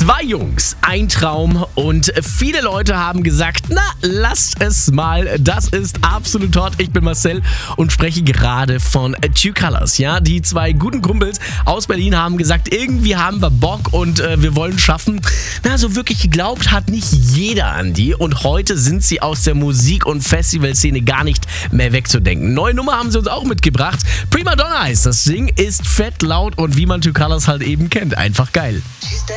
Zwei Jungs, ein Traum und viele Leute haben gesagt, na, lasst es mal, das ist absolut hot. Ich bin Marcel und spreche gerade von True Colors, ja. Die zwei guten Kumpels aus Berlin haben gesagt, irgendwie haben wir Bock und wir wollen schaffen. Na, so wirklich geglaubt hat nicht jeder an die und heute sind sie aus der Musik- und Festivalszene gar nicht mehr wegzudenken. Neue Nummer haben sie uns auch mitgebracht. Prima Donna heißt das Ding, ist fett, laut und wie man True Colors halt eben kennt, einfach geil. She's